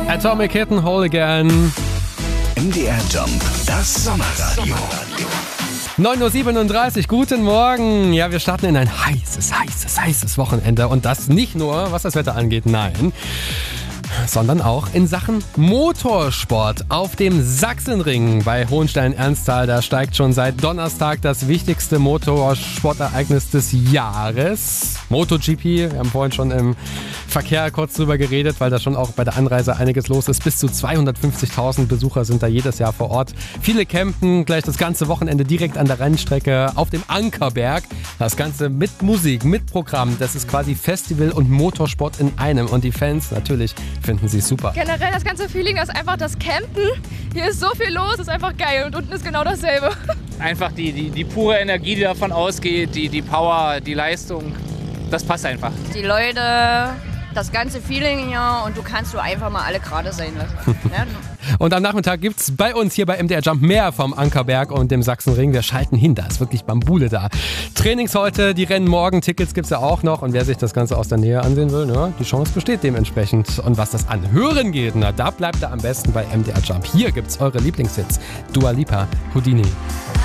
Atomic Kitten, Whole Again. MDR Jump, das Sommerradio. 9.37 Uhr, guten Morgen. Ja, wir starten in ein heißes Wochenende. Und das nicht nur, was das Wetter angeht, nein, sondern auch in Sachen Motorsport. Auf dem Sachsenring bei Hohenstein-Ernsthal, da steigt schon seit Donnerstag das wichtigste Motorsportereignis des Jahres. MotoGP, wir haben vorhin schon im Verkehr kurz drüber geredet, weil da schon auch bei der Anreise einiges los ist. Bis zu 250.000 Besucher sind da jedes Jahr vor Ort. Viele campen gleich das ganze Wochenende direkt an der Rennstrecke auf dem Ankerberg. Das Ganze mit Musik, mit Programm. Das ist quasi Festival und Motorsport in einem. Und die Fans natürlich finden sie super. Generell das ganze Feeling, das ist einfach das Campen. Hier ist so viel los, ist einfach geil. Und unten ist genau dasselbe. Einfach die pure Energie, die davon ausgeht, die Power, die Leistung. Das passt einfach. Die Leute, das ganze Feeling hier und du kannst einfach mal alle gerade sein lassen. Ja? Und am Nachmittag gibt es bei uns hier bei MDR Jump mehr vom Ankerberg und dem Sachsenring. Wir schalten hin, da ist wirklich Bambule da. Trainings heute, die Rennen morgen, Tickets gibt es ja auch noch. Und wer sich das Ganze aus der Nähe ansehen will, ja, die Chance besteht dementsprechend. Und was das Anhören geht, na, da bleibt er am besten bei MDR Jump. Hier gibt es eure Lieblingshits. Dua Lipa, Houdini.